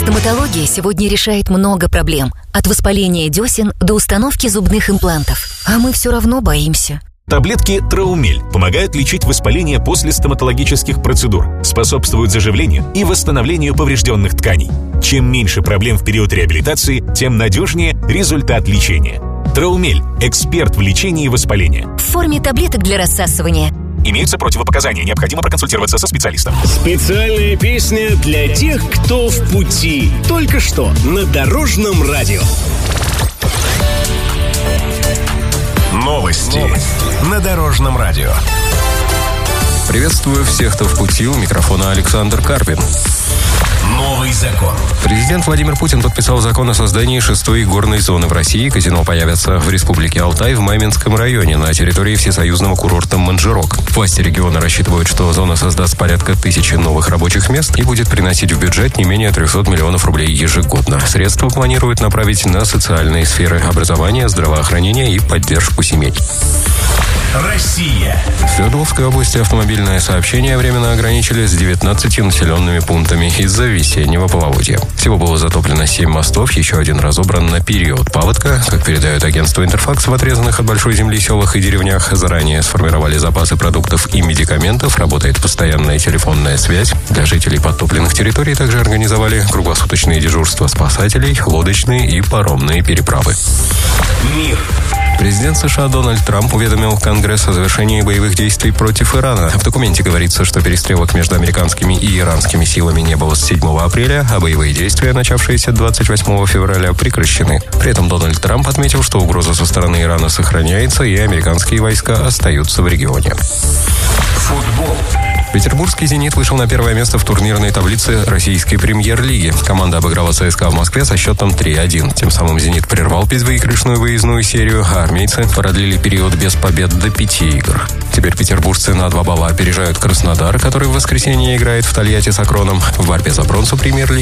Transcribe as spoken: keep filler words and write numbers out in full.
Стоматология сегодня решает много проблем. От воспаления десен до установки зубных имплантов. А мы все равно боимся. Таблетки Траумель помогают лечить воспаление после стоматологических процедур, способствуют заживлению и восстановлению поврежденных тканей. Чем меньше проблем в период реабилитации, тем надежнее результат лечения. Траумель – эксперт в лечении воспаления. В форме таблеток для рассасывания. Имеются противопоказания, необходимо проконсультироваться со специалистом. Специальная песня для тех, кто в пути. Только что на Дорожном радио. Новости на Дорожном радио. Приветствую всех, кто в пути. У микрофона Александр Карпин. Новый закон. Президент Владимир Путин подписал закон о создании шестой горной зоны в России. Казино появятся в Республике Алтай в Маменском районе на территории всесоюзного курорта Манжерок. Власти региона рассчитывают, что зона создаст порядка тысячи новых рабочих мест и будет приносить в бюджет не менее трехсот миллионов рублей ежегодно. Средства планируют направить на социальные сферы образования, здравоохранения и поддержку семей. Россия. В Свердловской области автомобильное сообщение временно ограничили с девятнадцатью населенными пунктами из-за весеннего половодья. Всего было затоплено семь мостов, еще один разобран на период паводка. Как передает агентство «Интерфакс», в отрезанных от большой земли селах и деревнях заранее сформировали запасы продуктов и медикаментов, работает постоянная телефонная связь. Для жителей подтопленных территорий также организовали круглосуточные дежурства спасателей, лодочные и паромные переправы. Мир. Президент США Дональд Трамп уведомил Конгресс о завершении боевых действий против Ирана. В документе говорится, что перестрелок между американскими и иранскими силами не было с седьмого апреля, а боевые действия, начавшиеся двадцать восьмого февраля, прекращены. При этом Дональд Трамп отметил, что угроза со стороны Ирана сохраняется, и американские войска остаются в регионе. Футбол. Петербургский «Зенит» вышел на первое место в турнирной таблице российской премьер-лиги. Команда обыграла ЦСКА в Москве со счетом три один. Тем самым «Зенит» прервал безвыигрышную выездную серию, а армейцы продлили период без побед до пяти игр. Теперь петербуржцы на два балла опережают Краснодар, который в воскресенье играет в Тольятти с Акроном. В борьбе за бронзу премьер-лиги